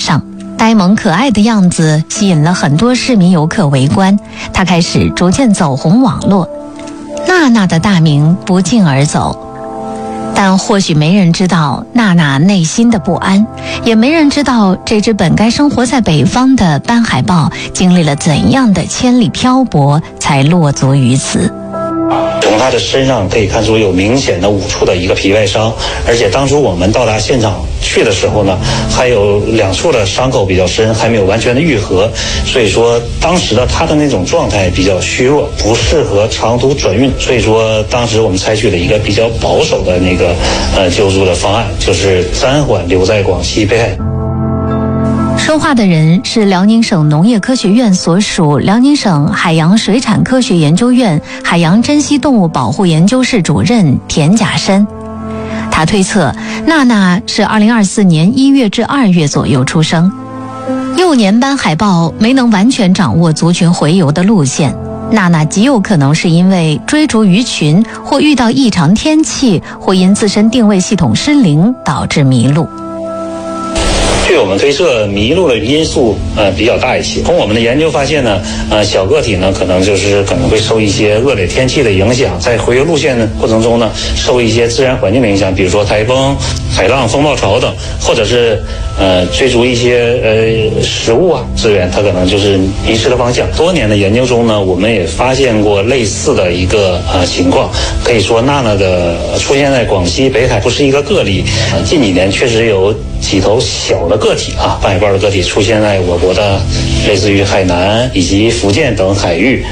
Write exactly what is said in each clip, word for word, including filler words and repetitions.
上，呆萌可爱的样子吸引了很多市民游客围观，她开始逐渐走红网络，娜娜的大名不胫而走。但或许没人知道娜娜内心的不安，也没人知道这只本该生活在北方的斑海豹经历了怎样的千里漂泊才落足于此。 从他的身上可以看出有明显的五处的一个皮外伤，而且当初我们到达现场去的时候呢，还有两处的伤口比较深，还没有完全的愈合，所以说当时的他的那种状态比较虚弱，不适合长途转运，所以说当时我们采取了一个比较保守的那个呃救助的方案，就是暂缓留在广西北海。 说话的人是辽宁省农业科学院所属辽宁省海洋水产科学研究院海洋珍稀动物保护研究室主任田甲申。他推测娜娜是二零二四年一月至二月左右出生，幼年斑海豹没能完全掌握族群回游的路线，娜娜极有可能是因为追逐鱼群，或遇到异常天气，或因自身定位系统失灵导致迷路。 据我们推测，迷路的因素呃比较大一些。从我们的研究发现呢，呃小个体呢可能就是可能会受一些恶劣天气的影响，在回游路线的过程中呢，受一些自然环境的影响，比如说台风、海浪、风暴潮等，或者是呃追逐一些呃食物啊资源，它可能就是迷失了方向。多年的研究中呢，我们也发现过类似的一个呃情况，可以说娜娜的出现在广西北海不是一个个例，呃、近几年确实有几头小的个体啊，斑海豹的个体出现在我国的类似于海南以及福建等海域。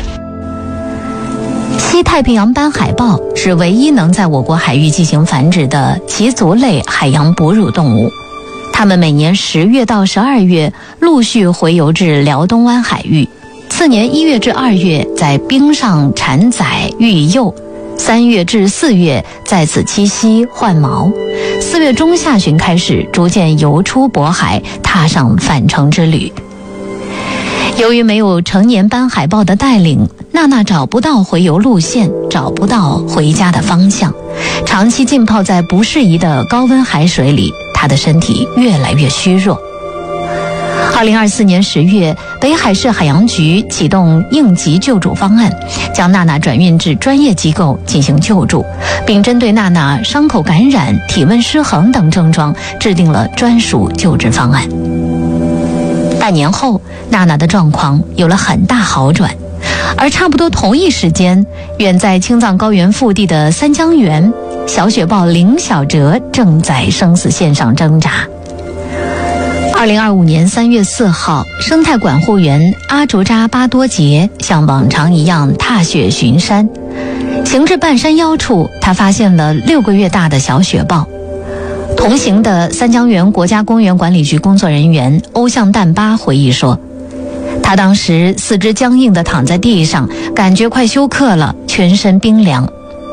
西太平洋斑海豹是唯一能在我国海域进行繁殖的鳍足类海洋哺乳动物，它们每年十月到十二月陆续回游至辽东湾海域，次年一月至二月在冰上产崽育幼，三月至四月在此栖息换毛，四月中下旬开始逐渐游出渤海，踏上返程之旅。由于没有成年斑海豹的带领，娜娜找不到回游路线，找不到回家的方向，长期浸泡在不适宜的高温海水里，她的身体越来越虚弱。二零二四年十月，北海市海洋局启动应急救助方案，将娜娜转运至专业机构进行救助，并针对娜娜伤口感染、体温失衡等症状制定了专属救治方案。半年后，娜娜的状况有了很大好转，而差不多同一时间，远在青藏高原腹地的三江源，小雪豹林小哲正在生死线上挣扎。二零二五年三月四号，生态管护员阿卓扎巴多杰像往常一样踏雪巡山，行至半山腰处，他发现了六个月大的小雪豹。同行的三江源国家公园管理局工作人员欧向淡巴回忆说，他当时四肢僵硬地躺在地上，感觉快休克了，全身冰凉。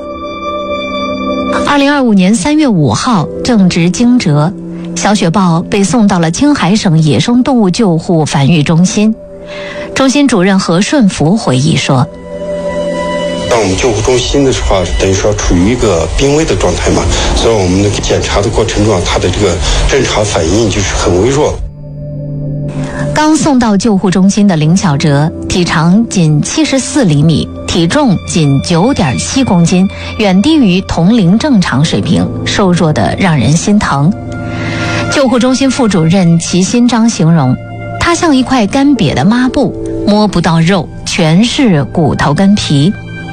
二零二五年三月五号，正值惊蛰，小雪豹被送到了青海省野生动物救护繁育中心。中心主任何顺福回忆说， 当我们救护中心的时候，等于说处于一个濒危的状态嘛，所以我们那个检查的过程中，它的这个正常反应就是很微弱。 刚送到救护中心的林小哲，体长仅七十四厘米，体重仅九点七公斤，远低于同龄正常水平，瘦弱的让人心疼。救护中心副主任齐新章形容，他像一块干瘪的抹布，摸不到肉，全是骨头跟皮。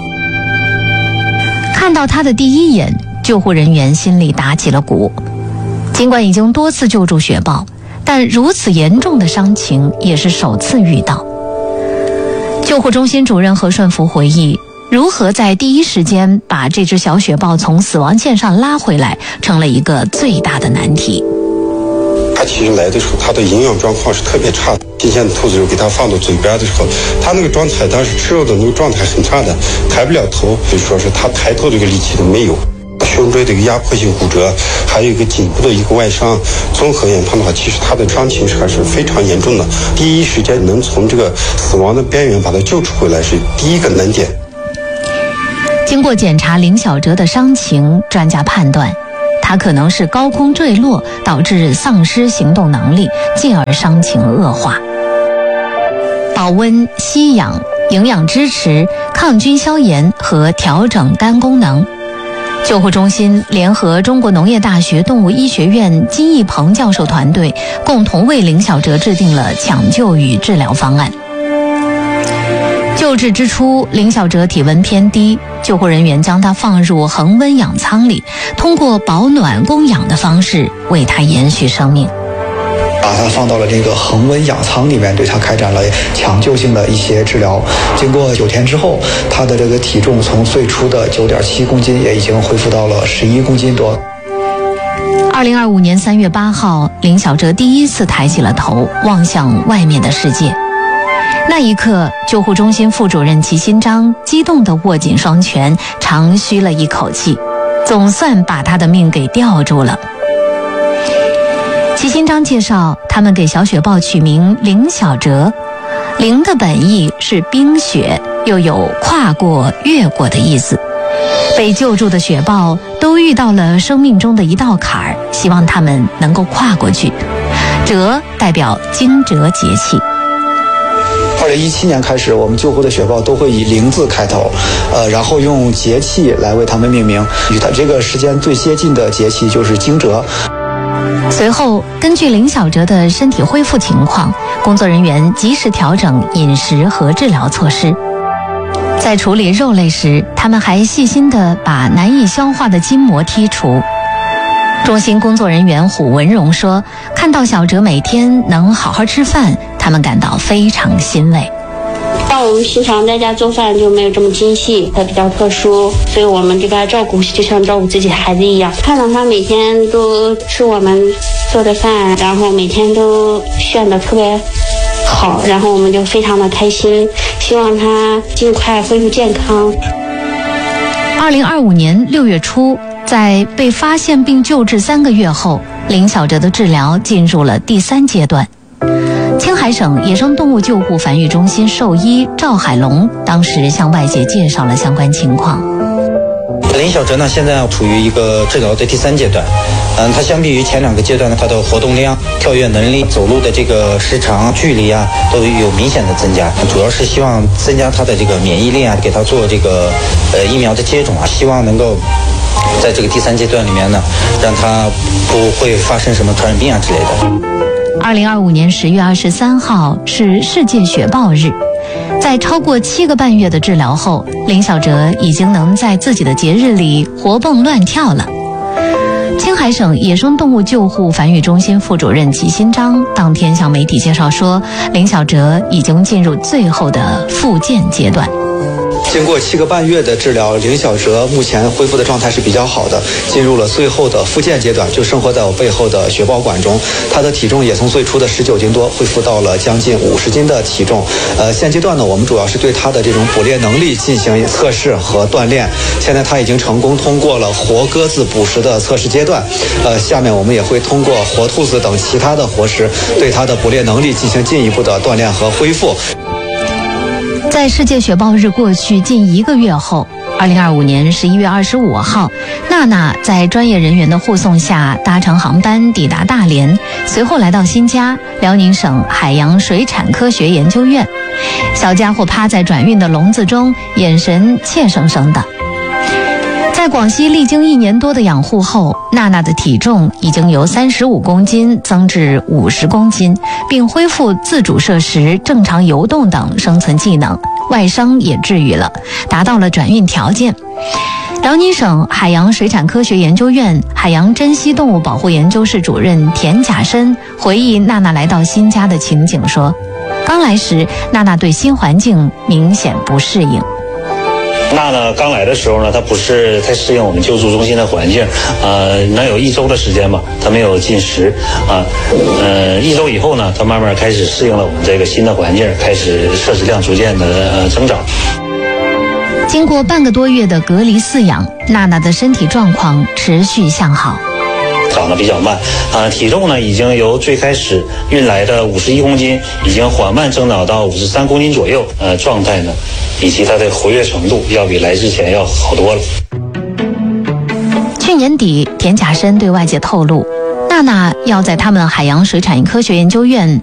看到他的第一眼，救护人员心里打起了鼓。尽管已经多次救助雪豹，但如此严重的伤情也是首次遇到。救护中心主任何顺福回忆，如何在第一时间把这只小雪豹从死亡线上拉回来，成了一个最大的难题。 它其实来的时候，它的营养状况是特别差的。新鲜的兔子肉给它放到嘴边的时候，它那个状态，当时吃肉的那个状态很差的，抬不了头，所以说是它抬头这个力气都没有。胸椎的一个压迫性骨折，还有一个颈部的一个外伤，综合研判的话，其实它的伤情还是非常严重的。第一时间能从这个死亡的边缘把它救出回来，是第一个难点。 经过检查林小哲的伤情，专家判断他可能是高空坠落导致丧失行动能力，进而伤情恶化。保温、吸氧、营养支持、抗菌消炎和调整肝功能。救护中心联合中国农业大学动物医学院金义鹏教授团队，共同为林小哲制定了抢救与治疗方案。救治之初，林小哲体温偏低，救护人员将他放入恒温氧舱里，通过保暖供氧的方式为他延续生命。 把他放到了这个恒温氧舱里面，对他开展了抢救性的一些治疗。经过九天之后，他的这个体重从最初的九点七公斤也已经恢复到了十一公斤多。 二零二五年三月八号，林小哲第一次抬起了头，望向外面的世界。那一刻，救护中心副主任齐新章激动地握紧双拳，长吁了一口气，总算把他的命给吊住了。齐新章介绍，他们给小雪豹取名林小哲，林的本意是冰雪，又有跨过、越过的意思。被救助的雪豹都遇到了生命中的一道坎儿，希望他们能够跨过去。哲代表惊蛰节气。 二零一七年开始，我们救护的雪豹都会以零字开头，呃，然后用节气来为它们命名。与它这个时间最接近的节气就是惊蛰。 随后，根据林小哲的身体恢复情况，工作人员及时调整饮食和治疗措施。在处理肉类时，他们还细心地把难以消化的筋膜剔除。中心工作人员虎文荣说，看到小哲每天能好好吃饭，他们感到非常欣慰。 像我们平常在家做饭就没有这么精细，它比较特殊，所以我们对它照顾就像照顾自己的孩子一样。看到他每天都吃我们做的饭，然后每天都炫得特别好，然后我们就非常的开心，希望他尽快恢复健康。 二零二五年六月初，在被发现并救治三个月后，林小哲的治疗进入了第三阶段。青海省野生动物救护繁育中心兽医赵海龙当时向外界介绍了相关情况。 林小哲呢，现在处于一个治疗的第三阶段。嗯，他相比于前两个阶段呢，他的活动量、跳跃能力、走路的这个时长、距离啊，都有明显的增加。主要是希望增加他的这个免疫力啊，给他做这个呃疫苗的接种啊，希望能够在这个第三阶段里面呢，让他不会发生什么传染病啊之类的。 二零二五年十月二十三号是世界雪豹日，在超过七个半月的治疗后，林小哲已经能在自己的节日里活蹦乱跳了。青海省野生动物救护繁育中心副主任齐新章当天向媒体介绍说，林小哲已经进入最后的复健阶段。 经过七个半月的治疗，林小哲目前恢复的状态是比较好的，进入了最后的复健阶段，就生活在我背后的雪豹馆中。他的体重也从最初的十九斤多恢复到了将近五十斤的体重。呃，现阶段呢，我们主要是对他的这种捕猎能力进行测试和锻炼。现在他已经成功通过了活鸽子捕食的测试阶段。呃，下面我们也会通过活兔子等其他的活食，对他的捕猎能力进行进一步的锻炼和恢复。 在世界雪豹日过去近一个月后，二零二五年十一月二十五号，娜娜在专业人员的护送下搭乘航班抵达大连，随后来到新家辽宁省海洋水产科学研究院。小家伙趴在转运的笼子中，眼神怯生生的。在广西历经一年多的养护后，娜娜的体重已经由三十五公斤增至五十公斤，并恢复自主摄食、正常游动等生存技能，外伤也治愈了，达到了转运条件。辽宁省海洋水产科学研究院海洋珍稀动物保护研究室主任田甲申回忆娜娜来到新家的情景说，刚来时，娜娜对新环境明显不适应。 娜娜刚来的时候呢，她不是太适应我们救助中心的环境，呃，能有一周的时间吧，她没有进食啊，呃，一周以后呢，她慢慢开始适应了我们这个新的环境，开始摄食量逐渐的呃增长。 经过半个多月的隔离饲养，娜娜的身体状况持续向好。 长得比较慢，啊，体重呢已经由最开始运来的五十一公斤，已经缓慢增长到五十三公斤左右，呃，状态呢，以及它的活跃程度要比来之前要好多了。 去去年底，田甲申对外界透露，娜娜要在他们海洋水产科学研究院